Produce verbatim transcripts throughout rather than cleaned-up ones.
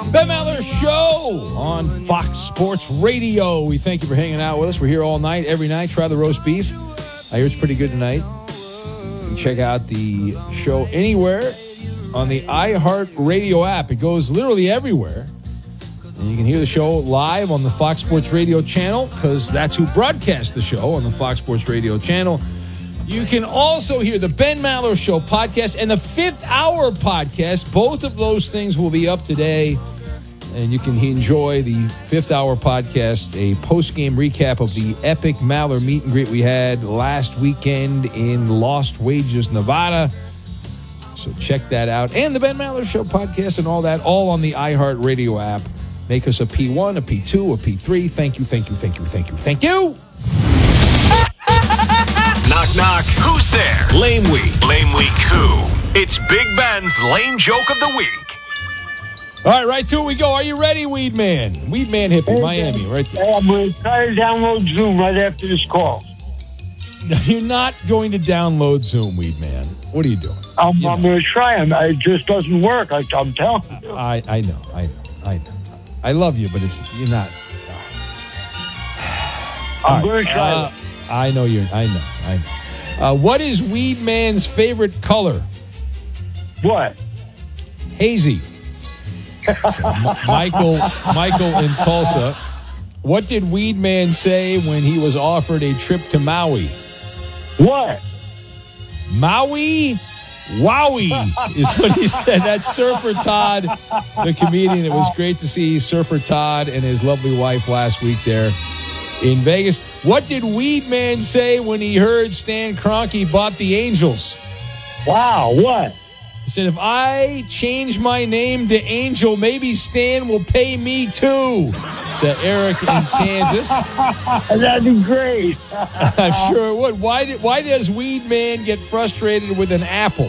Ben Maller Show on Fox Sports Radio. We thank you for hanging out with us. We're here all night, every night. Try the roast beef. I hear it's pretty good tonight. You can check out the show anywhere on the iHeartRadio app. It goes literally everywhere. And you can hear the show live on the Fox Sports Radio channel because that's who broadcasts the show on the Fox Sports Radio channel. You can also hear the Ben Maller Show podcast and the Fifth Hour podcast. Both of those things will be up today. And you can enjoy the Fifth Hour podcast, a post-game recap of the epic Maller meet and greet we had last weekend in Lost Wages, Nevada. So check that out. And the Ben Maller Show podcast and all that, all on the iHeartRadio app. Make us a P one, a P two, a P three. Thank you, thank you, thank you, thank you, thank you. Knock, knock. Who's there? Lame Week. Lame Week who? It's Big Ben's Lame Joke of the Week. All right, right to it we go. Are you ready, Weed Man? Weed Man Hippie, hey, Miami, right there. Hey, I'm going to try to download Zoom right after this call. You're not going to download Zoom, Weed Man. What are you doing? I'm, you I'm know. going to try them. It just doesn't work. I, I'm telling you. I, I know, I know, I know. I love you, but it's you're not. I'm right, going to try uh, it. I know you're. I know. I know. Uh, what is Weed Man's favorite color? What? Hazy. So, M- Michael, Michael in Tulsa. What did Weed Man say when he was offered a trip to Maui? What? Maui, wowie is what he said. That's Surfer Todd, the comedian. It was great to see Surfer Todd and his lovely wife last week there in Vegas. What did Weed Man say when he heard Stan Kroenke bought the Angels? Wow, what? He said, if I change my name to Angel, maybe Stan will pay me too. Said Eric in Kansas. That'd be great. I'm sure it would. Why, did, why does Weed Man get frustrated with an apple?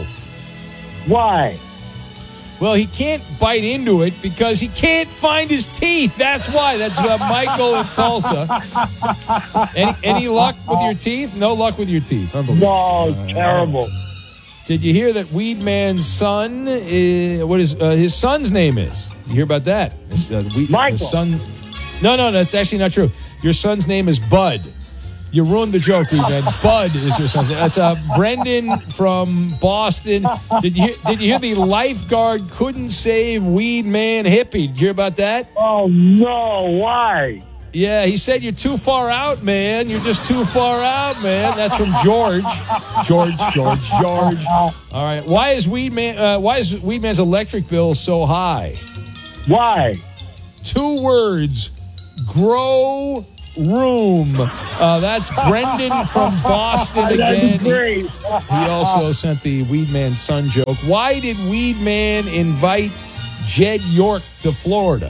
Why? Well, he can't bite into it because he can't find his teeth. That's why. That's uh, Michael in Tulsa. Any, any luck with your teeth? No luck with your teeth. Unbelievable. No, Uh, terrible. Did you hear that Weed Man's son, is, what is uh, his son's name is? You hear about that? It's, uh, Weed, Michael. His son. No, no, that's actually not true. Your son's name is Bud. You ruined the joke, Weed Man. Bud is your son's name. That's uh, Brendan from Boston. Did you hear, did you hear the lifeguard couldn't save Weed Man Hippie? Did you hear about that? Oh, no. Why? Yeah, he said you're too far out, man. You're just too far out, man. That's from George. George, George, George. All right. Why is Weed Man? Uh, why is Weed Man's electric bill so high? Why? Two words: grow room. Uh, that's Brendan from Boston again. That'd be great. He also sent the Weed Man son joke. Why did Weed Man invite Jed York to Florida?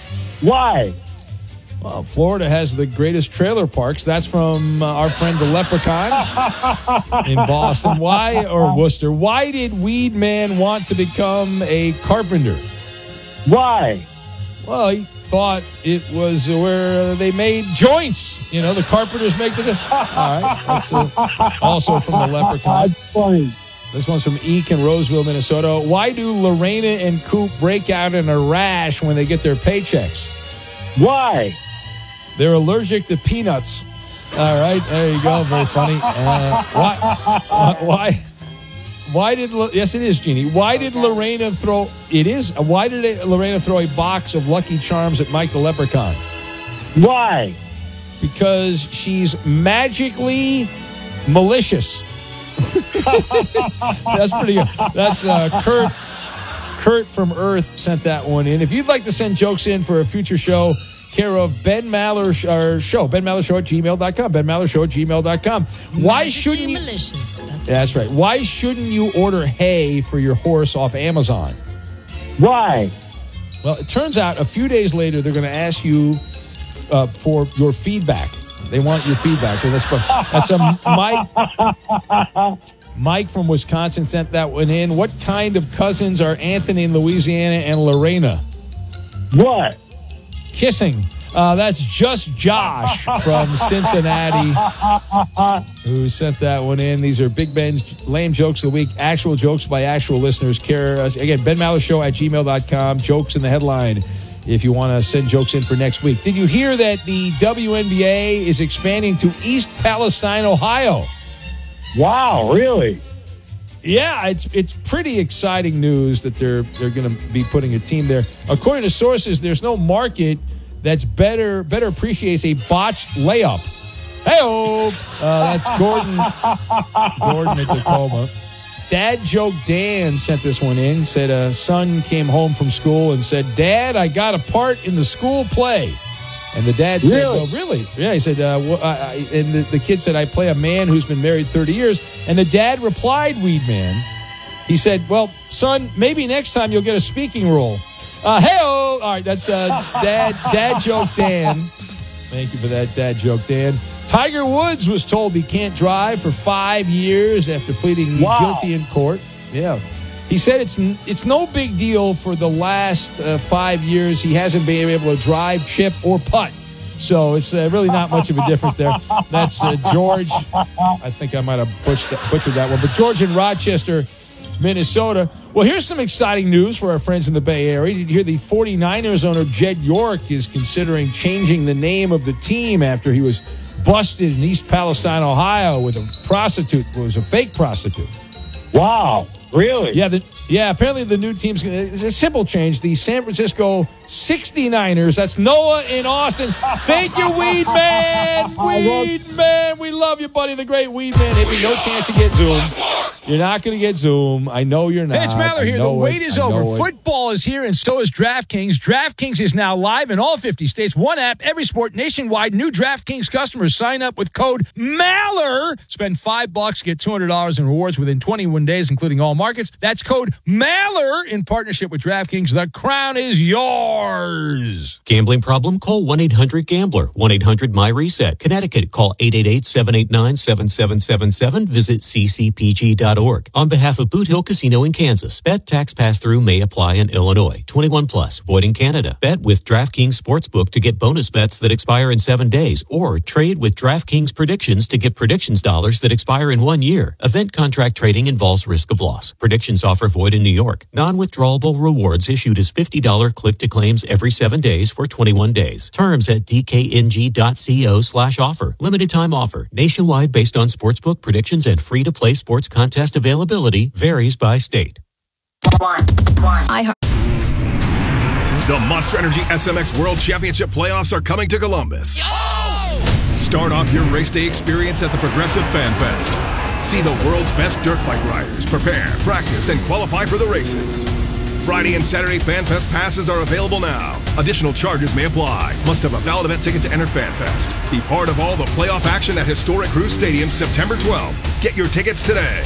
Why? Well, Florida has the greatest trailer parks. That's from uh, our friend the Leprechaun in Boston. Why, or Worcester, why did Weed Man want to become a carpenter? Why? Well, he thought it was where they made joints. You know, the carpenters make the... All right, that's uh, also from the Leprechaun. That's funny. This one's from Eek in Roseville, Minnesota. Why do Lorena and Coop break out in a rash when they get their paychecks? Why? They're allergic to peanuts. All right, there you go. Very funny. Uh, why? Why? Why did? Yes, it is, Jeannie. Why did Lorena throw? It is. Why did Lorena throw a box of Lucky Charms at Mike the Leprechaun? Why? Because she's magically malicious. That's pretty good. That's uh, Kurt. Kurt from Earth sent that one in. If you'd like to send jokes in for a future show, care of Ben Maller uh, Show, Ben Maller Show at gmail dot com, Ben Maller Show at gmail dot com. Why shouldn't you... Malicious. That's, That's right. Why shouldn't you order hay for your horse off Amazon? Why? Well, it turns out a few days later, they're going to ask you uh, for your feedback. They want your feedback. So that's, that's a Mike... Mike from Wisconsin sent that one in. What kind of cousins are Anthony in Louisiana and Lorena? What? Kissing. Uh, that's just Josh from Cincinnati who sent that one in. These are Big Ben's Lame Jokes of the Week, actual jokes by actual listeners. Care, again, Ben Maller Show at gmail dot com. Jokes in the headline if you want to send jokes in for next week. Did you hear that the W N B A is expanding to East Palestine, Ohio? Wow, really? Yeah, it's it's pretty exciting news that they're they're going to be putting a team there. According to sources, there's no market that's better better appreciates a botched layup. Hey-oh! Uh, that's Gordon Gordon at Tacoma. Dad Joke Dan sent this one in. Said a son came home from school and said, "Dad, I got a part in the school play." And the dad said, really? "Well, really?" Yeah, he said, uh, well, I, and the, the kid said, "I play a man who's been married thirty years." And the dad replied, Weed Man, he said, "Well, son, maybe next time you'll get a speaking role." Uh, hey-oh! All right, that's uh, Dad Dad Joke Dan. Thank you for that, Dad Joke Dan. Tiger Woods was told he can't drive for five years after pleading wow. guilty in court. Yeah. He said it's it's no big deal for the last uh, five years. He hasn't been able to drive, chip, or putt. So it's uh, really not much of a difference there. That's uh, George. I think I might have butchered, butchered that one. But George in Rochester, Minnesota. Well, here's some exciting news for our friends in the Bay Area. Did you hear the 49ers owner Jed York is considering changing the name of the team after he was busted in East Palestine, Ohio with a prostitute. It was a fake prostitute. Wow, really? Yeah, the, yeah. Apparently, the new team's gonna, it's a simple change. The San Francisco sixty-niners. That's Noah in Austin. Thank you, Weed Man. Weed Man, we love you, buddy. The great Weed Man. If you no chance to get Zoom, you're not going to get Zoom. I know you're not. Hey, it's Maller here. The wait is over. Football is here, and so is DraftKings. DraftKings is now live in all fifty states. One app, every sport, nationwide. New DraftKings customers sign up with code MALLER. Spend five bucks, get two hundred dollars in rewards within twenty-one days, including all markets. That's code MALLER in partnership with DraftKings. The crown is yours. Gambling problem? Call one eight hundred gambler. one eight hundred my reset. Connecticut, call eight eight eight, seven eight nine, seven seven seven seven. Visit c c p g dot org. On behalf of Boot Hill Casino in Kansas, bet tax pass-through may apply in Illinois. twenty-one plus, void in Canada. Bet with DraftKings Sportsbook to get bonus bets that expire in seven days, or trade with DraftKings Predictions to get predictions dollars that expire in one year. Event contract trading involves risk of loss. Predictions offer void in New York. Non-withdrawable rewards issued as fifty dollars click-to-claims every seven days for twenty-one days. Terms at d k n g dot co slash offer. Limited time offer. Nationwide based on sportsbook predictions and free-to-play sports contest availability varies by state. One, one. I The Monster Energy S M X World Championship playoffs are coming to Columbus. Yo! Start off your race day experience at the Progressive Fan Fest. See the world's best dirt bike riders prepare, practice, and qualify for the races. Friday and Saturday Fan Fest passes are available now. Additional charges may apply. Must have a valid event ticket to enter Fan Fest. Be part of all the playoff action at historic Cruz Stadium September twelfth. Get your tickets today.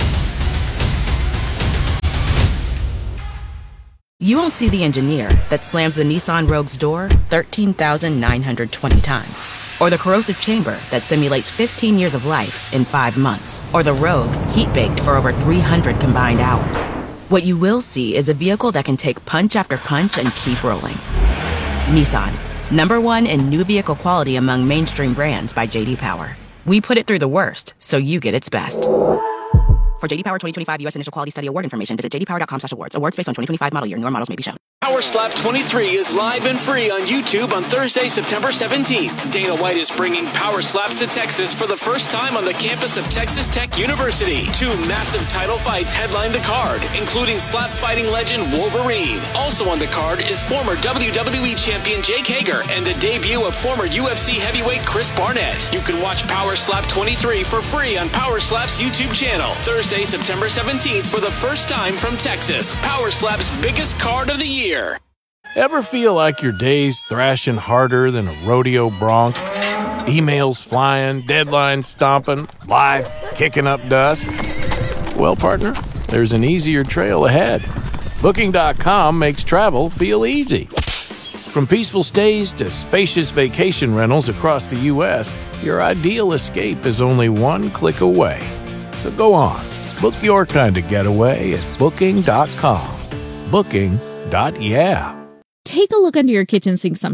You won't see the engineer that slams the Nissan Rogue's door thirteen thousand nine hundred twenty times. Or the corrosive chamber that simulates fifteen years of life in five months. Or the Rogue heat-baked for over three hundred combined hours. What you will see is a vehicle that can take punch after punch and keep rolling. Nissan, number one in new vehicle quality among mainstream brands by J D Power. We put it through the worst, so you get its best. For J D Power twenty twenty-five U S Initial Quality Study Award information, visit j d power dot com slash awards. Awards based on twenty twenty-five model year. Newer models may be shown. Power Slap twenty-three is live and free on YouTube on Thursday, September seventeenth. Dana White is bringing Power Slaps to Texas for the first time on the campus of Texas Tech University. Two massive title fights headline the card, including slap fighting legend Wolverine. Also on the card is former W W E champion Jake Hager and the debut of former U F C heavyweight Chris Barnett. You can watch Power Slap twenty-three for free on Power Slap's YouTube channel. Thursday, September seventeenth for the first time from Texas. Power Slap's biggest card of the year. Ever feel like your day's thrashing harder than a rodeo bronc? Emails flying, deadlines stomping, life kicking up dust? Well, partner, there's an easier trail ahead. Booking dot com makes travel feel easy. From peaceful stays to spacious vacation rentals across the U S, your ideal escape is only one click away. So go on, book your kind of getaway at Booking dot com. Booking. Yeah. Take a look under your kitchen sink sometime.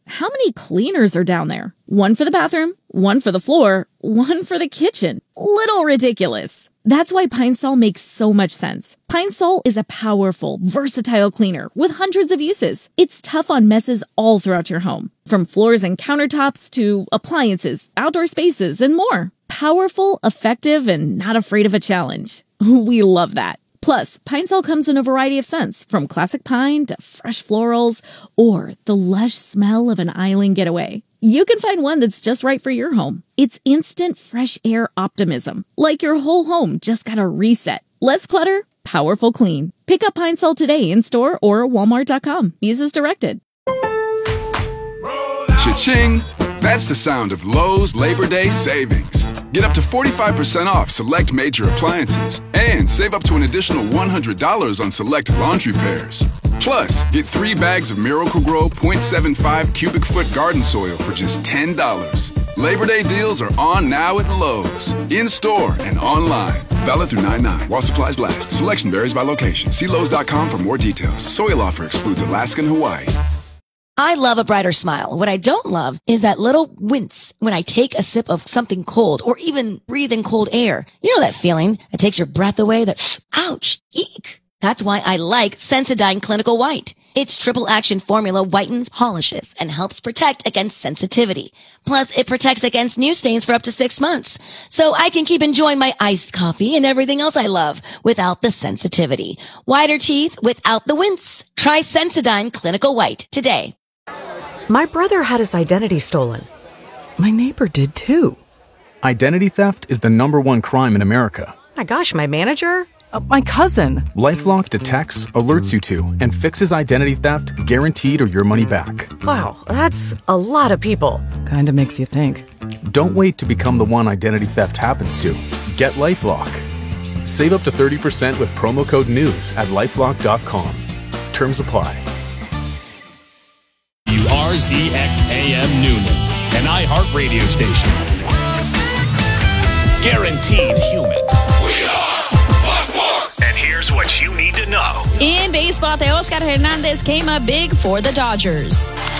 how many cleaners are down there? One for the bathroom, one for the floor, one for the kitchen. Little ridiculous. That's why Pine Sol makes so much sense. Pine Sol is a powerful, versatile cleaner with hundreds of uses. It's tough on messes all throughout your home, from floors and countertops to appliances, outdoor spaces, and more. Powerful, effective, and not afraid of a challenge. We love that. Plus, Pine Sol comes in a variety of scents, from classic pine to fresh florals, or the lush smell of an island getaway. You can find one that's just right for your home. It's instant fresh air optimism, like your whole home just got a reset. Less clutter, powerful clean. Pick up Pine Sol today in store or walmart dot com. Use as directed. Cha-ching! That's the sound of Lowe's Labor Day savings. Get up to forty-five percent off select major appliances and save up to an additional one hundred dollars on select laundry pairs. Plus, get three bags of Miracle-Gro point seven five cubic foot garden soil for just ten dollars. Labor Day deals are on now at Lowe's, in-store and online. Valid through nine nine while supplies last. Selection varies by location. See Lowe's dot com for more details. Soil offer excludes Alaska and Hawaii. I love a brighter smile. What I don't love is that little wince when I take a sip of something cold or even breathe in cold air. You know that feeling that takes your breath away, that ouch, eek. That's why I like Sensodyne Clinical White. Its triple action formula whitens, polishes, and helps protect against sensitivity. Plus, it protects against new stains for up to six months. So I can keep enjoying my iced coffee and everything else I love without the sensitivity. Whiter teeth without the wince. Try Sensodyne Clinical White today. My brother had his identity stolen. My neighbor did too. Identity theft is the number one crime in America. My gosh, my manager? Uh, my cousin. LifeLock detects, alerts you to, and fixes identity theft guaranteed or your money back. Wow, that's a lot of people. Kinda makes you think. Don't wait to become the one identity theft happens to. Get LifeLock. Save up to thirty percent with promo code NEWS at lifelock dot com. Terms apply. W R Z X A M Newman, an iHeart radio station. Guaranteed human. We are LifeLock. And here's what you need to know. In baseball, Teoscar Hernandez came up big for the Dodgers.